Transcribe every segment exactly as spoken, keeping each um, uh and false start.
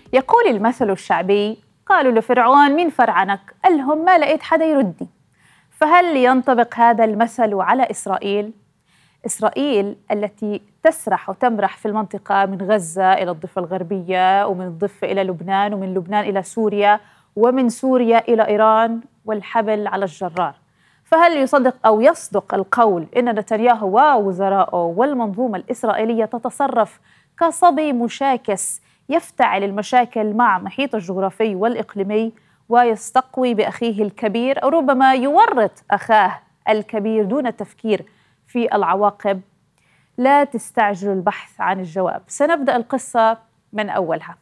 يقول المثل الشعبي: قالوا لفرعون مين فرعنك؟ قال لهم ما لقيت حدا يردني. فهل ينطبق هذا المثل على إسرائيل؟ إسرائيل التي تسرح وتمرح في المنطقة من غزة إلى الضفة الغربية، ومن الضفة إلى لبنان، ومن لبنان إلى سوريا، ومن سوريا إلى إيران، والحبل على الجرار. فهل يصدق أو يصدق القول إن نتنياهو ووزراءه والمنظومة الإسرائيلية تتصرف كصبي مشاكس يفتعل المشاكل مع محيطه الجغرافي والإقليمي ويستقوي بأخيه الكبير، أو ربما يورط أخاه الكبير دون التفكير في العواقب؟ لا تستعجلوا البحث عن الجواب، سنبدأ القصة من أولها.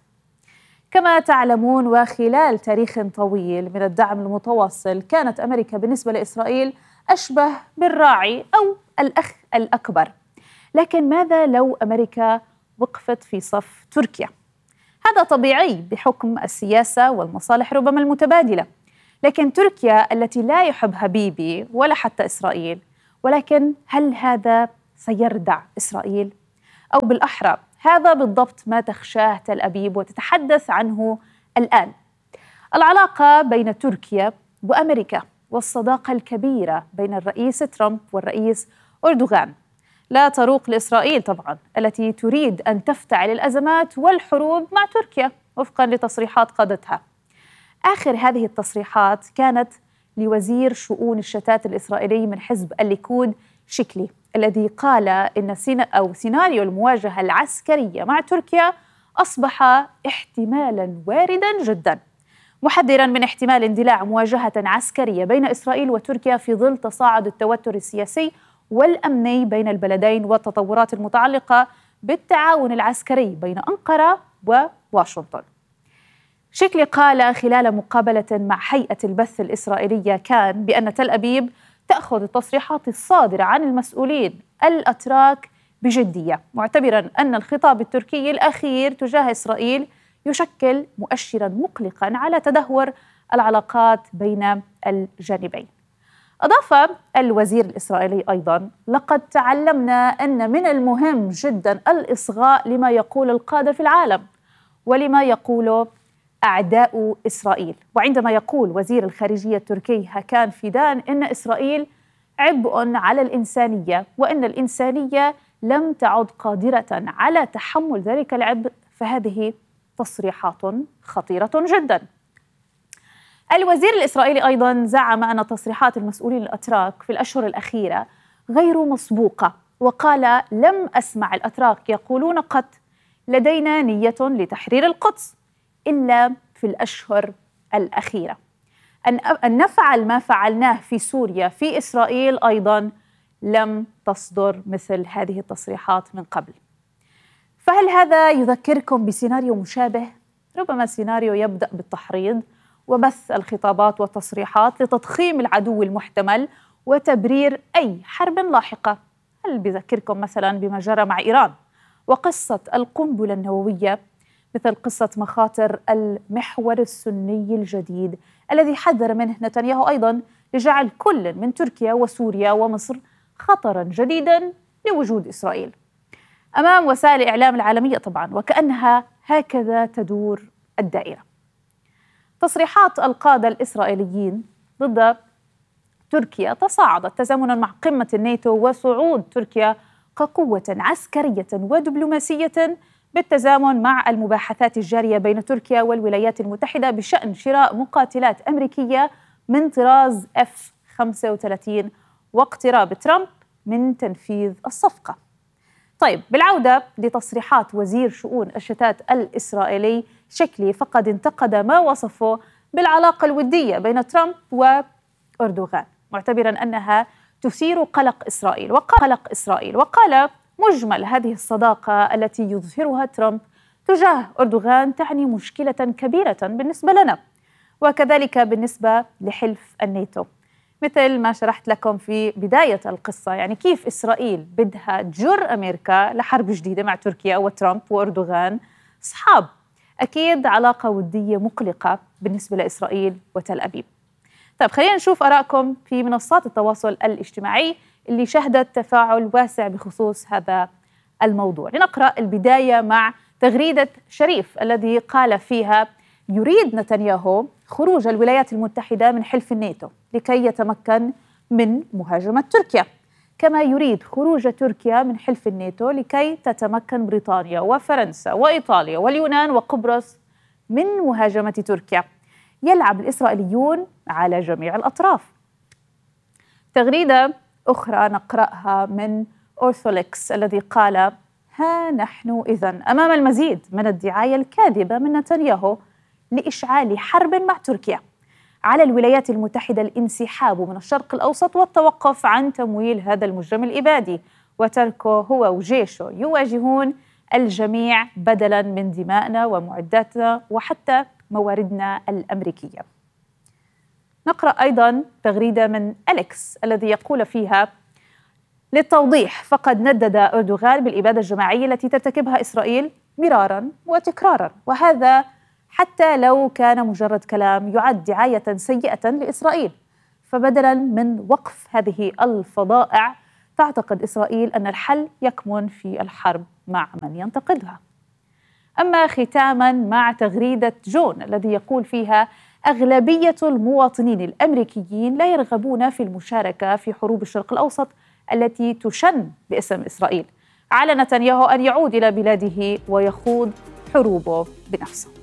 كما تعلمون، وخلال تاريخ طويل من الدعم المتواصل، كانت أمريكا بالنسبة لإسرائيل أشبه بالراعي أو الأخ الأكبر. لكن ماذا لو أمريكا وقفت في صف تركيا؟ هذا طبيعي بحكم السياسة والمصالح ربما المتبادلة، لكن تركيا التي لا يحبها بيبي ولا حتى إسرائيل، ولكن هل هذا سيردع إسرائيل؟ أو بالأحرى هذا بالضبط ما تخشاه تل أبيب وتتحدث عنه الآن. العلاقة بين تركيا وأمريكا والصداقة الكبيرة بين الرئيس ترامب والرئيس أردوغان لا تروق لإسرائيل طبعا، التي تريد أن تفتعل الأزمات والحروب مع تركيا وفقا لتصريحات قادتها. آخر هذه التصريحات كانت لوزير شؤون الشتات الإسرائيلي من حزب الليكود شكلي، الذي قال إن سينا أو سيناريو المواجهة العسكرية مع تركيا أصبح احتمالاً وارداً جداً، محذراً من احتمال اندلاع مواجهة عسكرية بين إسرائيل وتركيا في ظل تصاعد التوتر السياسي والأمني بين البلدين والتطورات المتعلقة بالتعاون العسكري بين أنقرة وواشنطن. شكلي قال خلال مقابلة مع هيئة البث الإسرائيلية كان بأن تل أبيب تأخذ التصريحات الصادرة عن المسؤولين الأتراك بجدية، معتبراً أن الخطاب التركي الأخير تجاه إسرائيل يشكل مؤشراً مقلقاً على تدهور العلاقات بين الجانبين. أضاف الوزير الإسرائيلي أيضاً: لقد تعلمنا أن من المهم جداً الإصغاء لما يقول القادة في العالم ولما يقوله أعداء إسرائيل. وعندما يقول وزير الخارجية التركي هاكان فيدان إن إسرائيل عبء على الإنسانية وإن الإنسانية لم تعد قادرة على تحمل ذلك العبء، فهذه تصريحات خطيرة جدا. الوزير الإسرائيلي أيضا زعم أن تصريحات المسؤولين الأتراك في الأشهر الأخيرة غير مسبوقة، وقال: لم أسمع الأتراك يقولون قط لدينا نية لتحرير القدس إلا في الأشهر الأخيرة. أن نفعل ما فعلناه في سوريا في إسرائيل أيضاً لم تصدر مثل هذه التصريحات من قبل. فهل هذا يذكركم بسيناريو مشابه؟ ربما سيناريو يبدأ بالتحريض وبث الخطابات والتصريحات لتضخيم العدو المحتمل وتبرير أي حرب لاحقة. هل بيذكركم مثلاً بما جرى مع إيران وقصة القنبلة النووية، مثل قصة مخاطر المحور السني الجديد الذي حذر منه نتنياهو أيضاً لجعل كل من تركيا وسوريا ومصر خطراً جديداً لوجود إسرائيل أمام وسائل الإعلام العالمية طبعاً، وكأنها هكذا تدور الدائرة. تصريحات القادة الإسرائيليين ضد تركيا تصاعدت تزامناً مع قمة الناتو وصعود تركيا كقوة عسكرية ودبلوماسية بالتزامن مع المباحثات الجارية بين تركيا والولايات المتحدة بشأن شراء مقاتلات أمريكية من طراز إف خمسة وثلاثين واقتراب ترامب من تنفيذ الصفقة. طيب، بالعودة لتصريحات وزير شؤون الشتات الإسرائيلي شكلي، فقد انتقد ما وصفه بالعلاقة الودية بين ترامب وأردوغان، معتبراً أنها تثير قلق إسرائيل وقلق إسرائيل وقال: مجمل هذه الصداقة التي يظهرها ترامب تجاه أردوغان تعني مشكلة كبيرة بالنسبة لنا وكذلك بالنسبة لحلف الناتو. مثل ما شرحت لكم في بداية القصة، يعني كيف إسرائيل بدها تجر أمريكا لحرب جديدة مع تركيا وترامب وأردوغان أصحاب. أكيد علاقة ودية مقلقة بالنسبة لإسرائيل وتل أبيب. طيب، خلينا نشوف آرائكم في منصات التواصل الاجتماعي اللي شهدت تفاعل واسع بخصوص هذا الموضوع. لنقرأ البداية مع تغريدة شريف الذي قال فيها: يريد نتنياهو خروج الولايات المتحدة من حلف الناتو لكي يتمكن من مهاجمة تركيا، كما يريد خروج تركيا من حلف الناتو لكي تتمكن بريطانيا وفرنسا وإيطاليا واليونان وقبرص من مهاجمة تركيا. يلعب الإسرائيليون على جميع الأطراف. تغريدة أخرى نقرأها من أورثوليكس الذي قال: ها نحن إذن أمام المزيد من الدعاية الكاذبة من نتنياهو لإشعال حرب مع تركيا. على الولايات المتحدة الانسحاب من الشرق الأوسط والتوقف عن تمويل هذا المجرم الإبادي، وتركه هو وجيشه يواجهون الجميع بدلاً من دمائنا ومعداتنا وحتى مواردنا الأمريكية. نقرأ أيضاً تغريدة من أليكس الذي يقول فيها: للتوضيح، فقد ندد أردوغان بالإبادة الجماعية التي ترتكبها إسرائيل مرارا وتكرارا، وهذا حتى لو كان مجرد كلام يعد دعاية سيئة لإسرائيل. فبدلا من وقف هذه الفظائع، تعتقد إسرائيل أن الحل يكمن في الحرب مع من ينتقدها. أما ختاما مع تغريدة جون الذي يقول فيها: أغلبية المواطنين الأمريكيين لا يرغبون في المشاركة في حروب الشرق الأوسط التي تشن باسم إسرائيل. على نتنياهو أن يعود إلى بلاده ويخوض حروبه بنفسه.